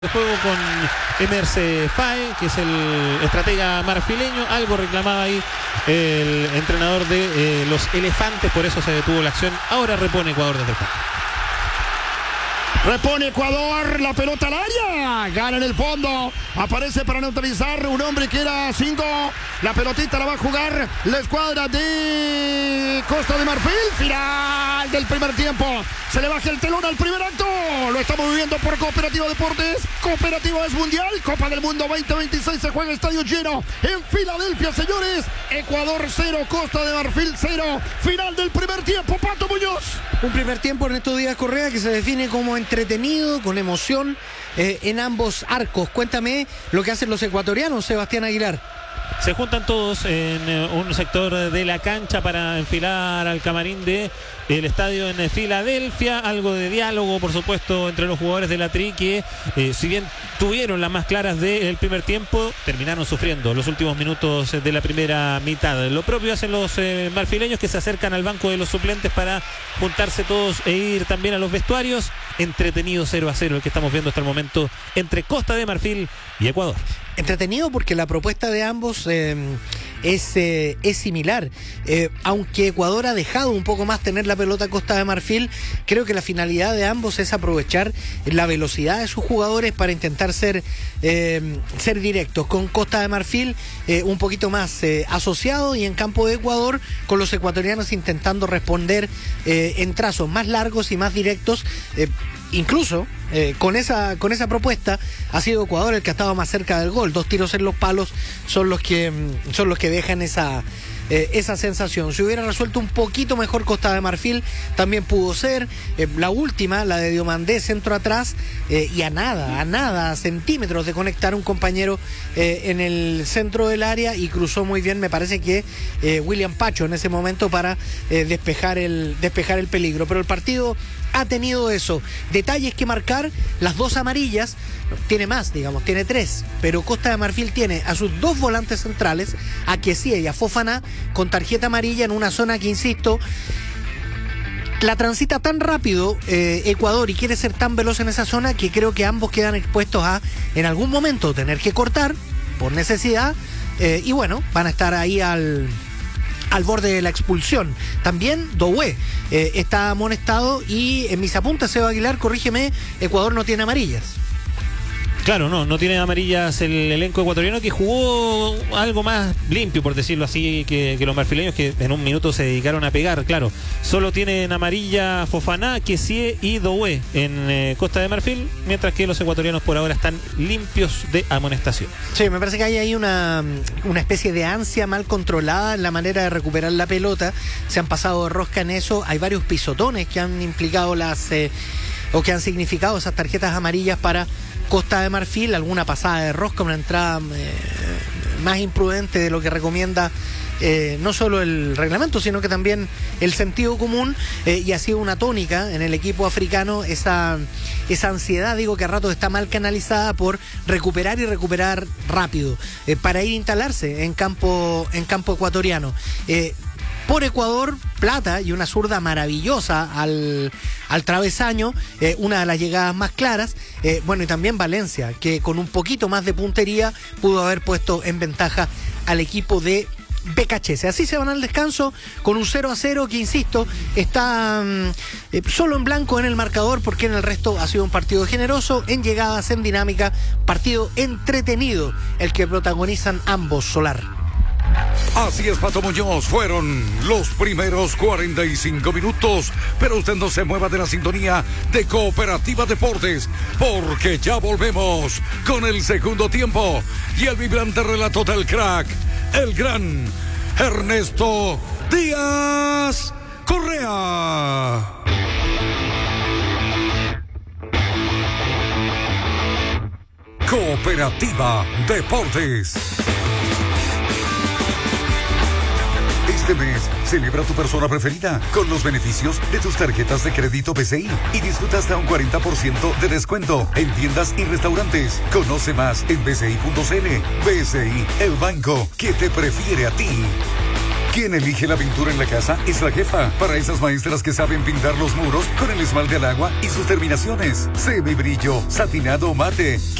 El juego con Emerse Fae, que es el estratega marfileño. Algo reclamaba ahí el entrenador de los Elefantes, por eso se detuvo la acción. Ahora repone Ecuador desde el fondo. Repone Ecuador, la pelota al área, gana en el fondo, aparece para neutralizar un hombre que era 5, la pelotita la va a jugar la escuadra de Costa de Marfil, final del primer tiempo, se le baja el telón al primer acto, lo estamos viviendo por Cooperativa Deportes, Cooperativa es mundial, Copa del Mundo 2026 se juega estadio lleno en Filadelfia, señores, Ecuador 0, Costa de Marfil 0, final del primer tiempo, Pato Muñoz. Un primer tiempo en estos días, Correa, que se define como entretenido, con emoción en ambos arcos. Cuéntame lo que hacen los ecuatorianos, Sebastián Aguilar. Se juntan todos en un sector de la cancha para enfilar al camarín de el estadio en Filadelfia. Algo de diálogo, por supuesto, entre los jugadores de la Tri que, si bien tuvieron las más claras del primer tiempo, terminaron sufriendo los últimos minutos de la primera mitad. Lo propio hacen los marfileños, que se acercan al banco de los suplentes para juntarse todos e ir también a los vestuarios. Entretenido 0-0 el que estamos viendo hasta el momento entre Costa de Marfil y Ecuador. Entretenido porque la propuesta de ambos es similar. Aunque Ecuador ha dejado un poco más tener la pelota a Costa de Marfil, creo que la finalidad de ambos es aprovechar la velocidad de sus jugadores para intentar ser directos. Con Costa de Marfil un poquito más asociado, y en campo de Ecuador con los ecuatorianos intentando responder en trazos más largos y más directos. Incluso con esa propuesta ha sido Ecuador el que ha estado más cerca del gol. 2 tiros en los palos son los que dejan esa sensación. Si hubiera resuelto un poquito mejor Costa de Marfil, también pudo ser. La última, la de Diomandé, centro atrás, y a nada, centímetros de conectar un compañero en el centro del área, y cruzó muy bien, me parece que William Pacho en ese momento para despejar el peligro. Pero el partido ha tenido eso, detalles que marcar, las 2 amarillas, tiene más, digamos, tiene 3, pero Costa de Marfil tiene a sus 2 volantes centrales, a Kessie y a Fofana, con tarjeta amarilla en una zona que, insisto, la transita tan rápido Ecuador y quiere ser tan veloz en esa zona que creo que ambos quedan expuestos a, en algún momento, tener que cortar por necesidad, y bueno, van a estar ahí al borde de la expulsión. También Doué está amonestado, y en mis apuntes, Seba Aguilar, corrígeme, Ecuador no tiene amarillas. Claro, no tiene amarillas el elenco ecuatoriano, que jugó algo más limpio, por decirlo así, que los marfileños, que en un minuto se dedicaron a pegar. Claro, solo tienen amarilla Fofana, Kessie y Doué en Costa de Marfil, mientras que los ecuatorianos por ahora están limpios de amonestación. Sí, me parece que hay ahí una especie de ansia mal controlada en la manera de recuperar la pelota. Se han pasado de rosca en eso. Hay varios pisotones que han implicado o que han significado esas tarjetas amarillas para Costa de Marfil, alguna pasada de rosca, una entrada más imprudente de lo que recomienda no solo el reglamento, sino que también el sentido común, y ha sido una tónica en el equipo africano esa ansiedad, digo, que a ratos está mal canalizada por recuperar y recuperar rápido, para ir a instalarse en campo ecuatoriano. Por Ecuador, Plata y una zurda maravillosa al travesaño, una de las llegadas más claras. Bueno, y también Valencia, que con un poquito más de puntería pudo haber puesto en ventaja al equipo de Becachese. Así se van al descanso con un 0-0 que, insisto, está solo en blanco en el marcador, porque en el resto ha sido un partido generoso, en llegadas, en dinámica, partido entretenido el que protagonizan ambos, Solar. Así es, Pato Muñoz, fueron los primeros 45 minutos, pero usted no se mueva de la sintonía de Cooperativa Deportes, porque ya volvemos con el segundo tiempo y el vibrante relato del crack, el gran Ernesto Díaz Correa. Cooperativa Deportes. Este mes, celebra tu persona preferida con los beneficios de tus tarjetas de crédito BCI y disfruta hasta un 40% de descuento en tiendas y restaurantes. Conoce más en bci.cl. BCI, el banco que te prefiere a ti. Quien elige la pintura en la casa es la jefa. Para esas maestras que saben pintar los muros con el esmalte al agua y sus terminaciones. Semibrillo, satinado o mate.